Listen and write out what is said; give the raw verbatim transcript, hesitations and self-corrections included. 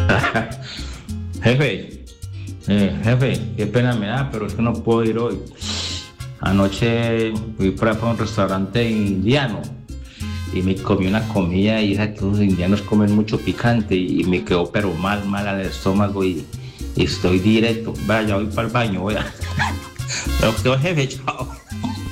Jefe, eh, jefe, qué pena me da, pero es que no puedo ir hoy. Anoche fui para, para un restaurante indiano y me comí una comida y esa que los indianos comen mucho picante y me quedó pero mal, mal al estómago y, y estoy directo. Vaya, voy para el baño, voy a... Pero quedó jefe, chao.